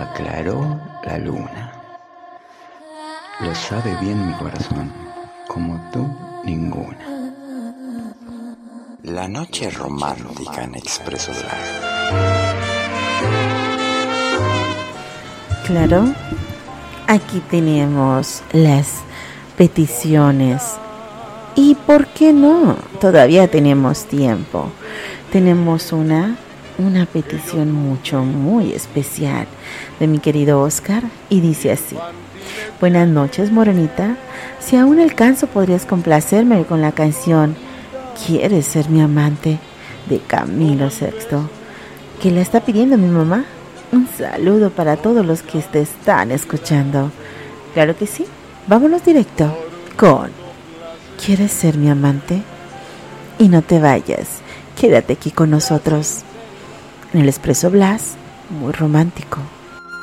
aclaró la luna. Lo sabe bien mi corazón, como tú ninguna. La noche romántica en Expreso Drive. Claro, aquí tenemos las peticiones. ¿Y por qué no? Todavía tenemos tiempo. Tenemos una petición muy especial de mi querido Oscar y dice así: buenas noches, morenita. Si aún alcanzo, podrías complacerme con la canción ¿Quieres ser mi amante? De Camilo Sexto, que la está pidiendo mi mamá. Un saludo para todos los que te están escuchando. Claro que sí, vámonos directo con ¿Quieres ser mi amante? Y no te vayas, quédate aquí con nosotros en el Expreso Blas, muy romántico.